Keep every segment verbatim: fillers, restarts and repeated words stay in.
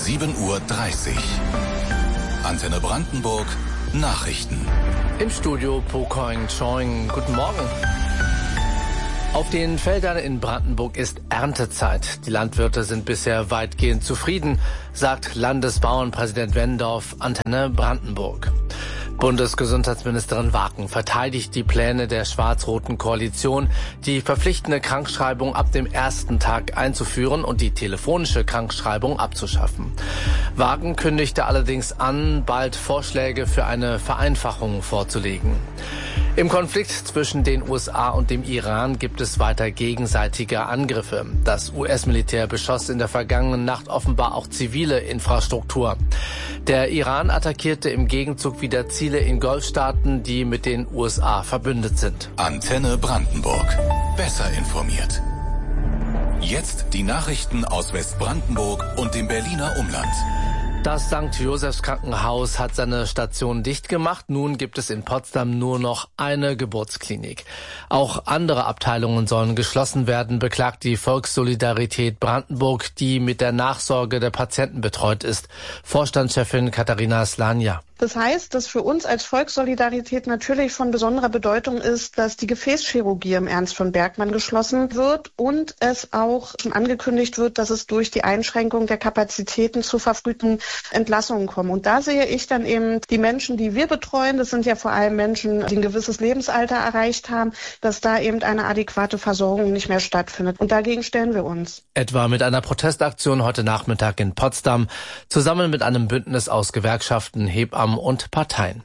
sieben Uhr dreißig. Antenne Brandenburg, Nachrichten. Im Studio Pokoing Choing. Guten Morgen. Auf den Feldern in Brandenburg ist Erntezeit. Die Landwirte sind bisher weitgehend zufrieden, sagt Landesbauernpräsident Wendorf, Antenne Brandenburg. Bundesgesundheitsministerin Waken verteidigt die Pläne der schwarz-roten Koalition, die verpflichtende Krankschreibung ab dem ersten Tag einzuführen und die telefonische Krankschreibung abzuschaffen. Waken kündigte allerdings an, bald Vorschläge für eine Vereinfachung vorzulegen. Im Konflikt zwischen den U S A und dem Iran gibt es weiter gegenseitige Angriffe. Das U S-Militär beschoss in der vergangenen Nacht offenbar auch zivile Infrastruktur. Der Iran attackierte im Gegenzug wieder Ziele in Golfstaaten, die mit den U S A verbündet sind. Antenne Brandenburg. Besser informiert. Jetzt die Nachrichten aus Westbrandenburg und dem Berliner Umland. Das Sankt Josephs Krankenhaus hat seine Station dicht gemacht. Nun gibt es in Potsdam nur noch eine Geburtsklinik. Auch andere Abteilungen sollen geschlossen werden, beklagt die Volkssolidarität Brandenburg, die mit der Nachsorge der Patienten betreut ist. Vorstandschefin Katharina Slania. Das heißt, dass für uns als Volkssolidarität natürlich von besonderer Bedeutung ist, dass die Gefäßchirurgie im Ernst von Bergmann geschlossen wird und es auch schon angekündigt wird, dass es durch die Einschränkung der Kapazitäten zu verfrühten Entlassungen kommt. Und da sehe ich dann eben die Menschen, die wir betreuen, das sind ja vor allem Menschen, die ein gewisses Lebensalter erreicht haben, dass da eben eine adäquate Versorgung nicht mehr stattfindet. Und dagegen stellen wir uns. Etwa mit einer Protestaktion heute Nachmittag in Potsdam, zusammen mit einem Bündnis aus Gewerkschaften, Hebammen und Parteien.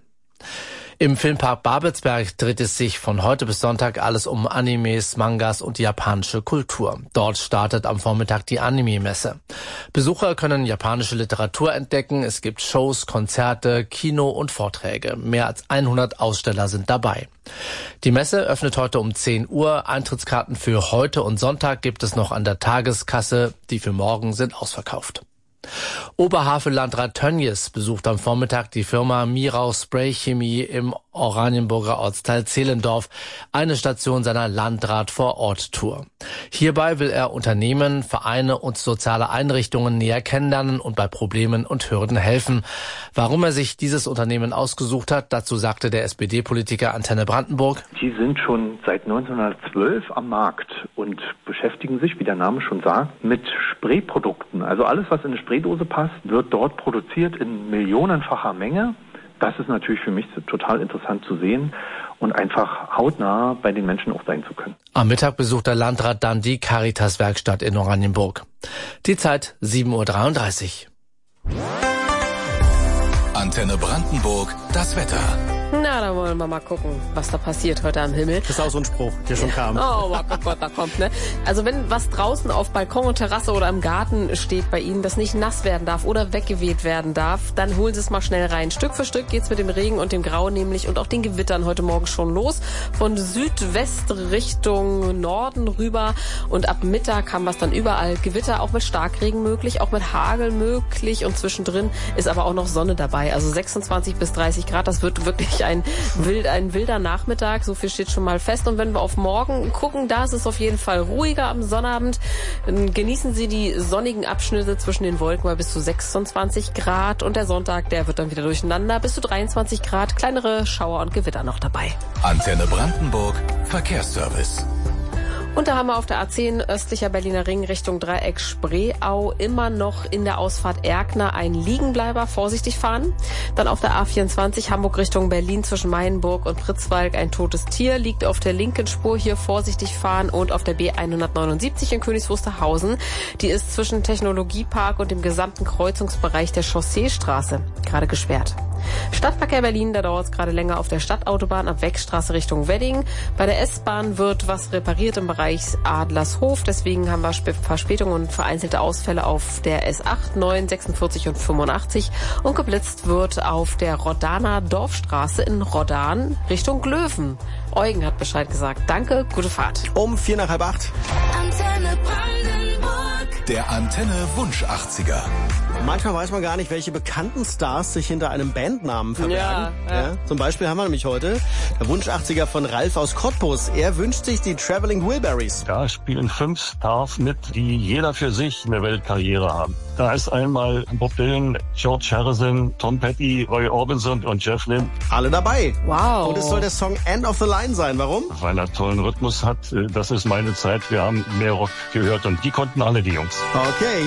Im Filmpark Babelsberg dreht es sich von heute bis Sonntag alles um Animes, Mangas und japanische Kultur. Dort startet am Vormittag die Anime-Messe. Besucher können japanische Literatur entdecken. Es gibt Shows, Konzerte, Kino und Vorträge. Mehr als hundert Aussteller sind dabei. Die Messe öffnet heute um zehn Uhr. Eintrittskarten für heute und Sonntag gibt es noch an der Tageskasse. Die für morgen sind ausverkauft. Oberhavel-Landrat Tönjes besucht am Vormittag die Firma Mirau Spray Chemie im Oranienburger Ortsteil Zehlendorf, eine Station seiner Landrat-vor-Ort-Tour. Hierbei will er Unternehmen, Vereine und soziale Einrichtungen näher kennenlernen und bei Problemen und Hürden helfen. Warum er sich dieses Unternehmen ausgesucht hat, dazu sagte der S P D-Politiker Antenne Brandenburg. Die sind schon seit neunzehnhundertzwölf am Markt und beschäftigen sich, wie der Name schon sagt, mit Sprayprodukten. Also alles, was in eine Spraydose passt, wird dort produziert in millionenfacher Menge. Das ist natürlich für mich total interessant zu sehen und einfach hautnah bei den Menschen auch sein zu können. Am Mittag besucht der Landrat dann die Caritas-Werkstatt in Oranienburg. Die Zeit sieben Uhr dreiunddreißig. Antenne Brandenburg, das Wetter. Na, da wollen wir mal gucken, was da passiert heute am Himmel. Das ist auch so ein Spruch, der schon kam. Oh, oh Gott, da kommt, ne? Also wenn was draußen auf Balkon und Terrasse oder im Garten steht bei Ihnen, das nicht nass werden darf oder weggeweht werden darf, dann holen Sie es mal schnell rein. Stück für Stück geht's mit dem Regen und dem Grau nämlich und auch den Gewittern heute Morgen schon los. Von Südwest Richtung Norden rüber und ab Mittag haben wir es dann überall. Gewitter auch mit Starkregen möglich, auch mit Hagel möglich und zwischendrin ist aber auch noch Sonne dabei. Also sechsundzwanzig bis dreißig Grad, das wird wirklich ein, wild, ein wilder Nachmittag, so viel steht schon mal fest. Und wenn wir auf morgen gucken, da ist es auf jeden Fall ruhiger am Sonnabend. Genießen Sie die sonnigen Abschnitte zwischen den Wolken bei bis zu sechsundzwanzig Grad. Und der Sonntag, der wird dann wieder durcheinander, bis zu dreiundzwanzig Grad, kleinere Schauer und Gewitter noch dabei. Antenne Brandenburg, Verkehrsservice. Und da haben wir auf der A zehn östlicher Berliner Ring Richtung Dreieck Spreeau immer noch in der Ausfahrt Erkner ein Liegenbleiber, vorsichtig fahren. Dann auf der A vierundzwanzig Hamburg Richtung Berlin zwischen Meienburg und Pritzwalk ein totes Tier, liegt auf der linken Spur, hier vorsichtig fahren. Und auf der B hundertneunundsiebzig in Königs Wusterhausen, die ist zwischen Technologiepark und dem gesamten Kreuzungsbereich der Chausseestraße gerade gesperrt. Stadtverkehr Berlin, da dauert es gerade länger auf der Stadtautobahn ab Wegstraße Richtung Wedding. Bei der S-Bahn wird was repariert im Bereich Adlershof. Deswegen haben wir Verspätungen und vereinzelte Ausfälle auf der S acht, neun, sechsundvierzig und fünfundachtzig. Und geblitzt wird auf der Rodaner Dorfstraße in Rodan Richtung Glöwen. Eugen hat Bescheid gesagt. Danke, gute Fahrt. Um vier nach halb acht. Antenne Brandenburg. Der Antenne Wunsch achtziger. Manchmal weiß man gar nicht, welche bekannten Stars sich hinter einem Bandnamen verbergen. Ja, ja. Ja, zum Beispiel haben wir nämlich heute der Wunsch achtziger von Ralf aus Cottbus. Er wünscht sich die Traveling Wilburys. Da spielen fünf Stars mit, die jeder für sich eine Weltkarriere haben. Da ist einmal Bob Dylan, George Harrison, Tom Petty, Roy Orbison und Jeff Lynne. Alle dabei. Wow. Und es soll der Song End of the Line sein. Warum? Weil er tollen Rhythmus hat. Das ist meine Zeit. Wir haben mehr Rock gehört und die konnten alle, die Jungs. Okay.